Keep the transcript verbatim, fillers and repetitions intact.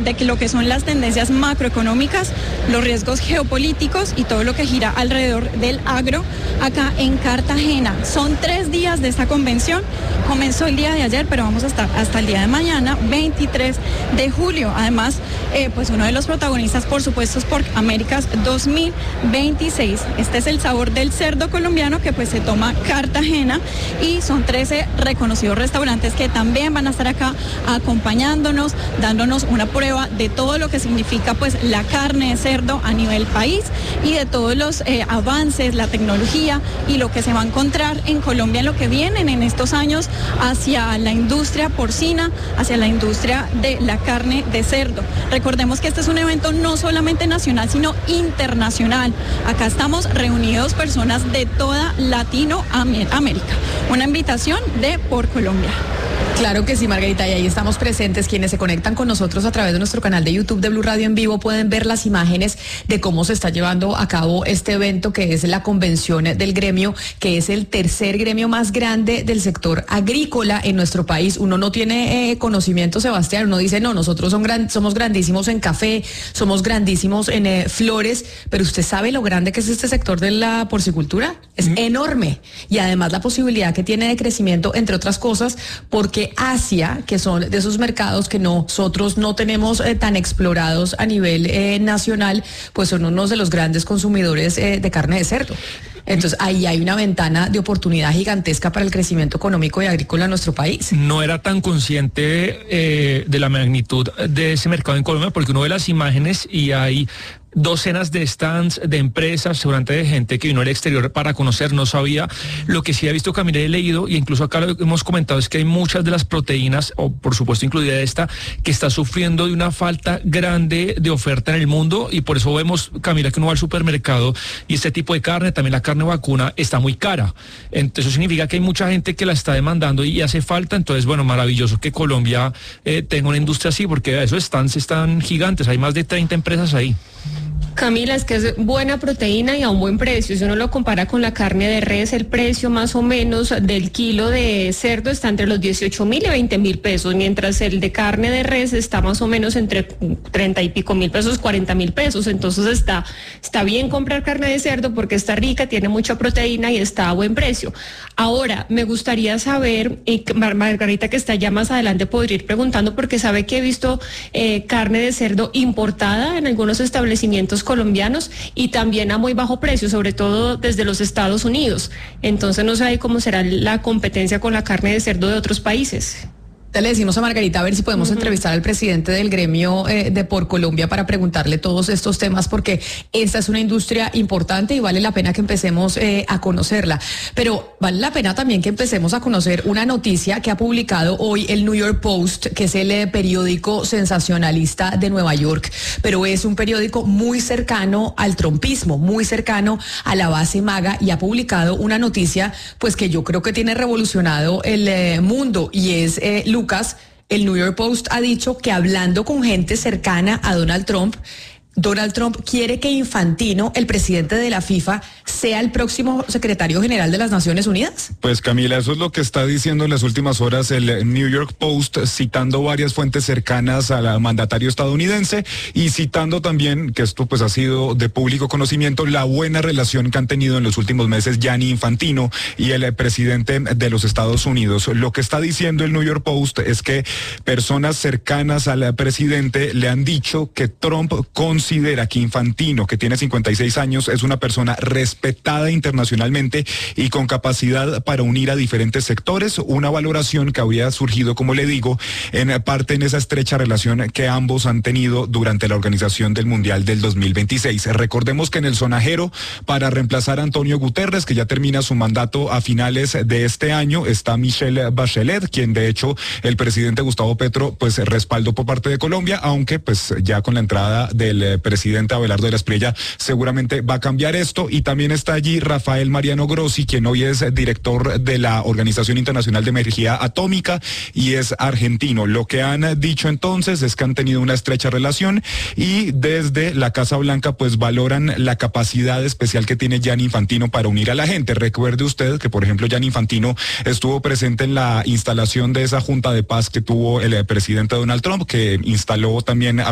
de que lo que son las tendencias macroeconómicas, los riesgos geopolíticos y todo lo que gira alrededor del agro acá en Cartagena. Son tres días de esta convención, comenzó el día de ayer, pero vamos a estar hasta el día de mañana, veintitrés de julio. Además, eh, pues uno de los protagonistas, por supuesto, es Pork Américas dos mil veintiséis. Este es el sabor del cerdo colombiano que pues se toma Cartagena, y son trece reconocidos restaurantes que también van a estar acá acompañándonos, dándonos una prueba de todo lo que significa pues la carne de cerdo a nivel país y de todos los eh, avances, la tecnología y lo que se va a encontrar en Colombia en lo que vienen en estos años hacia la industria porcina, hacia la industria de la carne de cerdo. Recordemos que este es un evento no solamente nacional, sino internacional. Acá estamos reunidos personas de toda Latinoamérica. Una invitación de Por Colombia. Claro que sí, Margarita, y ahí estamos presentes. Quienes se conectan con nosotros a través de nuestro canal de YouTube de Blue Radio en vivo pueden ver las imágenes de cómo se está llevando a cabo este evento, que es la convención del gremio, que es el tercer gremio más grande del sector agrícola en nuestro país. Uno no tiene eh, conocimiento, Sebastián, uno dice, no, nosotros son gran, somos grandísimos en café, somos grandísimos en eh, flores, pero usted sabe lo grande que es este sector de la porcicultura, es mm. enorme, y además la posibilidad que tiene de crecimiento, entre otras cosas, porque Asia, que son de esos mercados que nosotros no tenemos eh, tan explorados a nivel eh, nacional, pues son unos de los grandes consumidores eh, de carne de cerdo. Entonces ahí hay una ventana de oportunidad gigantesca para el crecimiento económico y agrícola en nuestro país. No era tan consciente eh, de la magnitud de ese mercado en Colombia, porque uno ve las imágenes y hay docenas de stands de empresas, seguramente de gente que vino al exterior para conocer, no sabía. Lo que sí he visto, Camila, he leído, y incluso acá lo hemos comentado, es que hay muchas de las proteínas, o por supuesto incluida esta, que está sufriendo de una falta grande de oferta en el mundo, y por eso vemos, Camila, que uno va al supermercado y este tipo de carne, también la carne vacuna, está muy cara. Entonces eso significa que hay mucha gente que la está demandando y hace falta. Entonces, bueno, maravilloso que Colombia eh, tenga una industria así, porque esos stands están gigantes, hay más de treinta empresas ahí. Camila, es que es buena proteína y a un buen precio. Si uno lo compara con la carne de res, el precio más o menos del kilo de cerdo está entre los dieciocho mil y veinte mil pesos, mientras el de carne de res está más o menos entre treinta y pico mil pesos, cuarenta mil pesos. Entonces está, está bien comprar carne de cerdo porque está rica, tiene mucha proteína y está a buen precio. Ahora, me gustaría saber, y Margarita, que está ya más adelante, podría ir preguntando, porque sabe que he visto eh, carne de cerdo importada en algunos establecimientos colombianos y también a muy bajo precio, sobre todo desde los Estados Unidos. Entonces no sé ahí cómo será la competencia con la carne de cerdo de otros países. Le decimos a Margarita a ver si podemos uh-huh. entrevistar al presidente del gremio eh, de Por Colombia para preguntarle todos estos temas, porque esta es una industria importante y vale la pena que empecemos eh, a conocerla. Pero vale la pena también que empecemos a conocer una noticia que ha publicado hoy el New York Post, que es el eh, periódico sensacionalista de Nueva York, pero es un periódico muy cercano al trumpismo, muy cercano a la base MAGA, y ha publicado una noticia pues que yo creo que tiene revolucionado el eh, mundo, y es eh, Lucas, el New York Post ha dicho que hablando con gente cercana a Donald Trump, Donald Trump quiere que Infantino, el presidente de la FIFA, sea el próximo secretario general de las Naciones Unidas. Pues Camila, eso es lo que está diciendo en las últimas horas el New York Post, citando varias fuentes cercanas al mandatario estadounidense y citando también, que esto pues ha sido de público conocimiento, la buena relación que han tenido en los últimos meses Gianni Infantino y el presidente de los Estados Unidos. Lo que está diciendo el New York Post es que personas cercanas al presidente le han dicho que Trump con considera que Infantino, que tiene cincuenta y seis años, es una persona respetada internacionalmente y con capacidad para unir a diferentes sectores, una valoración que había surgido, como le digo, en parte en esa estrecha relación que ambos han tenido durante la organización del Mundial del dos mil veintiséis. Recordemos que en el sonajero, para reemplazar a Antonio Guterres, que ya termina su mandato a finales de este año, está Michelle Bachelet, quien de hecho el presidente Gustavo Petro pues respaldó por parte de Colombia, aunque pues ya con la entrada del presidente Abelardo de la Espriella seguramente va a cambiar esto. Y también está allí Rafael Mariano Grossi, quien hoy es director de la Organización Internacional de Energía Atómica y es argentino. Lo que han dicho entonces es que han tenido una estrecha relación y desde la Casa Blanca pues valoran la capacidad especial que tiene Gianni Infantino para unir a la gente. Recuerde usted que, por ejemplo, Gianni Infantino estuvo presente en la instalación de esa Junta de Paz que tuvo el presidente Donald Trump, que instaló también a